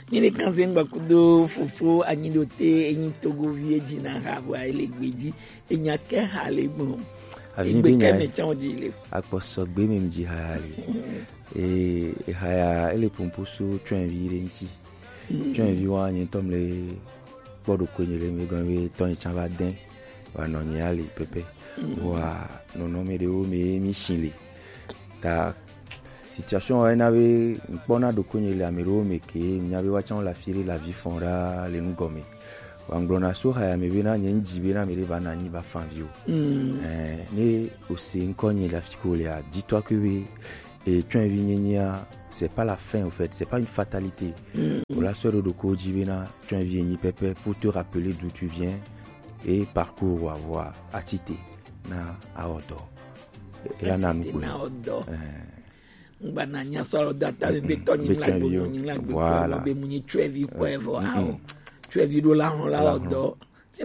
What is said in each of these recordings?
Nile kanzen bakudo fofo anyidote enyi togo vieji na habwa ele gbedi enya ke hale gbon. Egbe ke me chan dile. Akposo gbe me mji hale. Haya ele pomposo twen vire nti. Twen vi wa nyi tomle podo kwenyele me gwanwe ton chanva den wa no nyale pepe. Wa no me de o me mi shinle. Ta situation wa nawe mpona do kwenyele amero me ke nyabe wa chan la firi la vie fonra le ngome. Wanglona so haya mebena nyenji bena mereba na nyi ba fanvio. Ne aussi nkonye la fikolia. Dis-toi que et tu as c'est pas la fin en fait, c'est pas une fatalité. Pour la soeur de Koji bena tu as venu pépé pour te rappeler d'où tu viens et parcours à voir à cité na aodo. Et là na nous. Bananya solo data be betonyi la gbo nyi la gbo be munyi trevi kwevo ao. Tu as vu là on là dedans et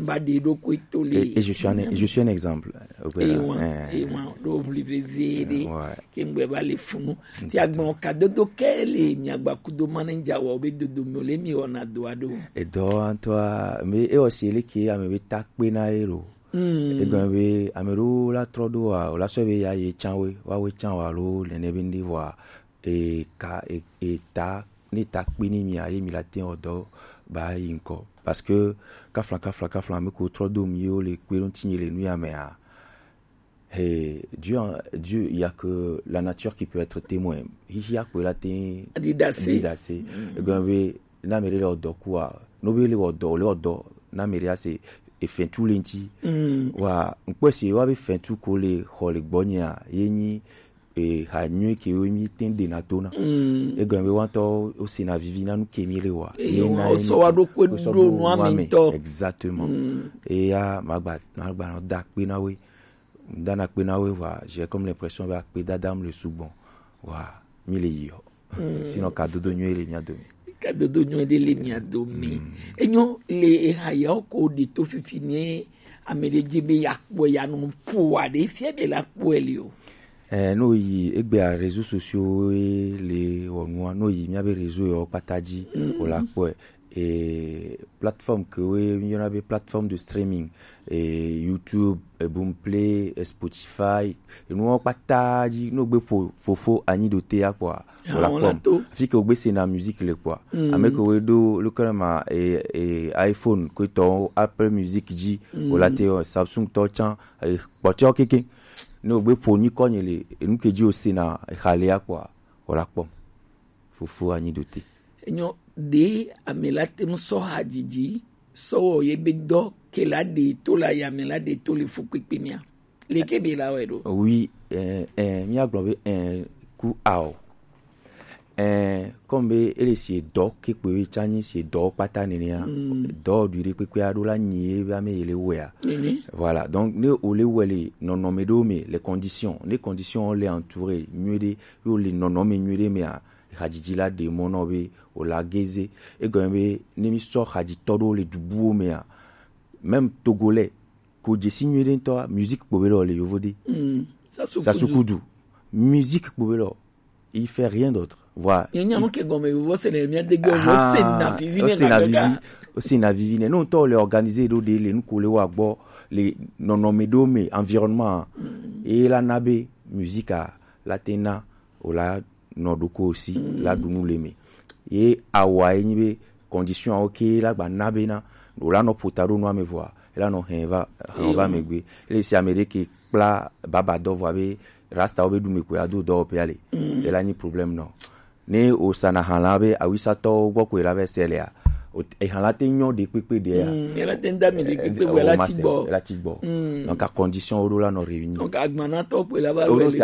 je suis un exemple et moi l'oubli vivre qui me va les funu ti agbon cadeau do kele mi agba kudo manager wa obe dodo mi ole mi ona do ado et do toi mais et aussi les qui a me takpe na ero et gbe amero la trodo wa la so be ya ye chanwe wa we chanwa lo le ne bindi wa et ka et ta ni takpe ni mi aye mi la tin odo ba inko parce que kafla me ko trop dom yo les kwerontinye les nuit amea et Dieu il y a que la nature qui peut être témoin il y a que la tin didase gwe na mere le odo kwa no be le odo na mere ase e fin tout lenti wa nkwesi wa be fin tout ko le hole gbonya yenyi et ha nyu ki o mi tende na tona e gwe wanto o sina vivina nu kemile wa e na so wa do ko do no aminto exactement et ya magba no dak pe na we ndana pe na we wa j'ai comme l'impression ba pe dadam le soubon wa mile yo sinon kadodo nyu ele nya domi kadodo nyu ele nya domi enyo le haya ko di to fifine amereje be yakpo ya no puwa de fie be la puelio no yi egbe a réseaux sociaux les onwa no yi mi abe réseau yo pataji o la po et plateforme que we mi na be plateforme de streaming et YouTube Boomplay Spotify no pataji no gbe fofo ani do te quoi o la po fi que ogbe c'est na musique le quoi avec we do le kama et iPhone ko to Apple Music ji o la te Samsung to chan e potio keke no be poni konyele enu keji osina khalea kwa ora pom fufu ani dote enyo de amelate mso hajiji so yebe do kela de to la yamela de to le fukpipimia le kebe la wedo oui mi aglobe ku ao comme ele si do ke pe chani si do pata ni ya do dure pe ado la nyi ba me ele wea voilà donc ne ole wele non me do me les conditions on les entourer mieux de le non me mieux de me a hadiji la de monobe o la geze e gombe ne mi so haji todo le dubu me a même togolais ko je signe de to musique pobelo le yovodi ça sukudu musique pobelo il fait rien d'autre. Voilà. Aussi na vivine non to le organiser do de le nkole wa gbo le non me do me environnement et la nabe musique la tena o la nodoko aussi la dunu leme et awa enyibe condition OK la ba nabe na o la no potaro no me voir et là no on va megbe les si amérique pla baba do voabe rasta obe du mekwe ado do pe ale et là ni problème non ne o sana halabe awisa to gboku irabe selea e halate nyon de pepe de ya ela tenda mi de pepe la tigbo donc à condition o la no réunir donc agbana to pe la ba le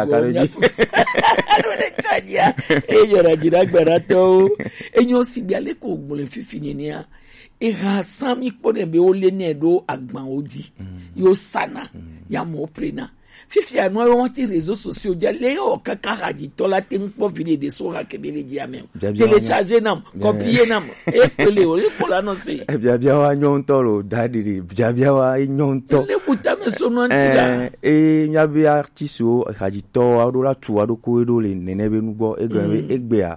tsadia e yora jira gbara to enyo si bi ale ko gbole fifini ni a e ha sami ko de be o le ne do agban odi yo sana ya mo plena fifi a no won ti réseaux sociaux dia le o kaka hadi to la tin po vile de so ha kebele dia même télécharger nam copier nam e pele o pour l'annoncer e bia wa nyon to lo dadiri bia wa nyon to le buta me so no ntila e nya bi artiste o hadi to ado la tu ado ko edo le nenebe nugo egbe a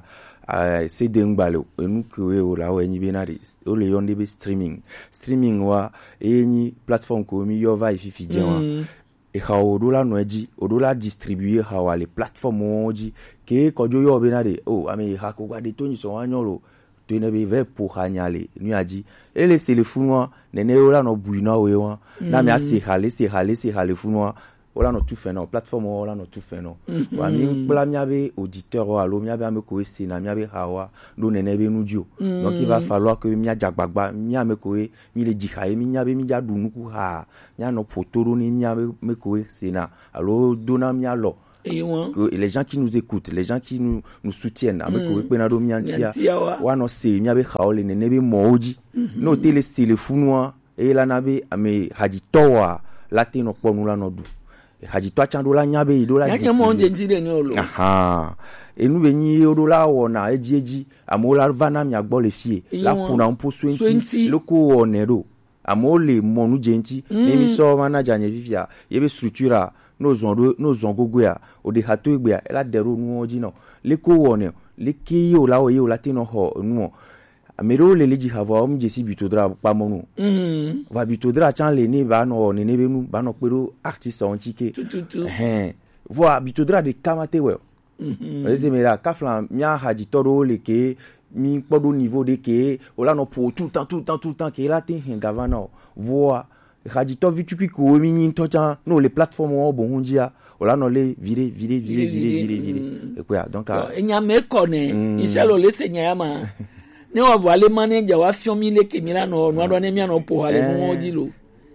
CD ngbale enu kwe o la o enyi benari o le yonde be streaming wa enyi platform ko mi yo va ififi jenwa e ha odola no eji odola distribuer ha wa le platform oji ke kojo yo benari o ame ha ko gba de toni so wanyolo to ne be ve pour hanyale nu aji ele se le funwa nene ola no buina we wa na mi ase hale funwa ola no tout fait non plateforme ola no tout fait non wa mi pla mi ave auditeur o alo mi ave ame ko ese na mi ave hawa do nene be nudio donc il va falloir que mi ajagbagba mi ame ko mi le jihaye mi ave mi jadu nuku ha mi no potoro ni mi ave me ko ese na alo do na mi alo que les gens qui nous écoutent, les gens qui nous soutiennent, avec penado miantia, wa no se mi abe haole nene be moji, no tele se le funwa e la nabe ame haditowa late no ponu la no du. Haditoa chando la nyabe ido la disi. Nyamonje njide ni olo. Aha. E nou benyi odo la wona eji amola vana mi agbo le fie. La puna mpo swenti loko onero. Amole monu jenti nemi so manager nye vivia yebe structure no zongogo ya o de hato egbe ya la dero nu oji no le ko wone le ki yo la o ye o la tino ho nu amero le leji hava o mjesi bitodra pa monu va bitodra chan le ni ba no ne be nu ba no pero artiste on chike voa bitodra de kamate we les emera kafla mia haji toro le ke mi podo niveau de ke o la no pour tout le temps ke la tin hengava no voa haji to vitu ko mi ni to chan no les plateformes o bon hundia o la no le vire et quoi donc enya me kone inshallah le senya yama ne wa voile manager wa fiomi le ke mira no do ne mi no po hale mo dilo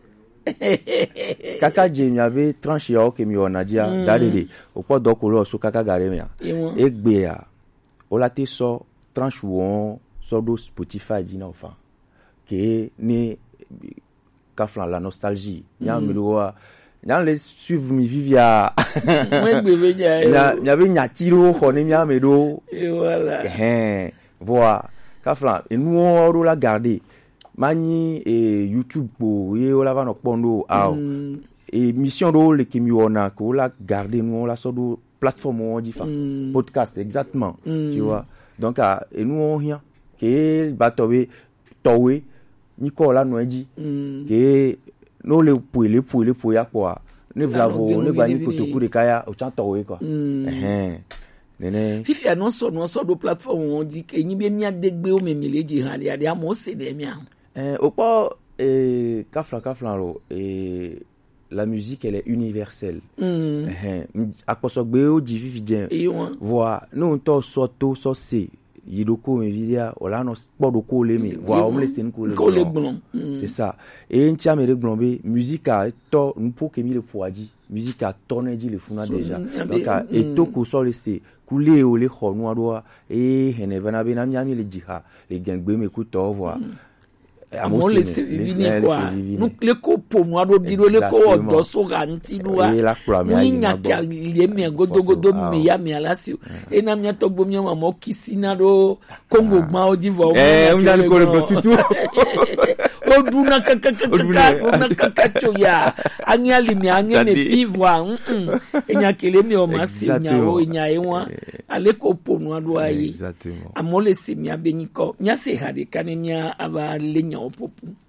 kaka je mi avait tranché o ke mi ona dia dadede o po do ko lo so kaka gare mi egbe ya o la te so tranche won so do Spotify di na enfin ke ni kaflan la nostalgie nya mi do nya le suivre mi vivia nya be nya tiro ho ni nya me do et voilà voilà kaflan et nous on la garder mani et YouTube po ye o la va no pondo et mission do le kimi ona ko la garder nous on la so do plateforme on dit podcast exactement tu vois donc et nous on rien que batowe towe Nicolas Noeji que no le pou ya quoi ne vlavo ne bani kotoku de kaya o chan towe quoi nene fifi annonce do plateforme on dit que ni be mi adegbe o memeleji han ya dia mo se de mi an au pas kafla lo la musique elle est universelle akosogbe o di fifi bien voilà no to so se yidoko me vidia ola no spodo ko le mi voilà on me laisse ko le c'est ça et ntia me reglombe musique a to npo ke mi le poadi musique a tourner dit le funa déjà donc et to ko so le se kule o le khonu adoa e henevana be na mi le jiha le gangbe me ko to voir amon le se vivini quoi nous le ko po mo ado diro le ko odo so ganti duwa ni nyaka le me godogodo me ya me alasio e na mi to gbo mi ma mo kisina do Congo ma o divo on a le ko tutu o duna kaka ya anyali mi anyeme pivwa enyakele mi o masi nya o nya ewa ale ko po no ado ayi amon le se mi abeniko nya se hade kanenya aba lenya opopu